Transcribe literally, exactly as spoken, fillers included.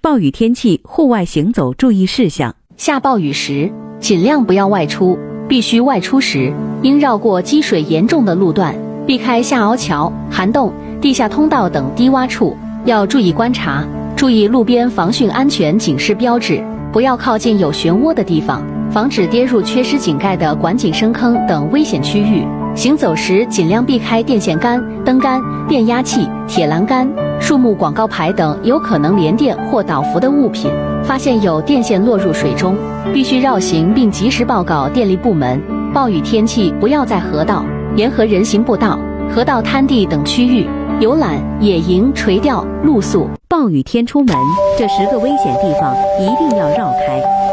暴雨天气户外行走注意事项。 下暴雨时，尽量不要外出，必须外出时，应绕过积水严重的路段，避开下凹桥、涵洞、地下通道等低洼处。要注意观察，注意路边防汛安全警示标志，不要靠近有漩涡的地方，防止跌入缺失井盖的管井深坑等危险区域。行走时尽量避开电线杆、灯杆、电压器、铁栏杆、树木广告牌等有可能连电或导浮的物品。发现有电线落入水中，必须绕行并及时报告电力部门。暴雨天气不要在河道、沿河人行步道、河道滩地等区域游览、野营、垂钓、露宿。 暴雨天出门，这十个危险地方一定要绕开。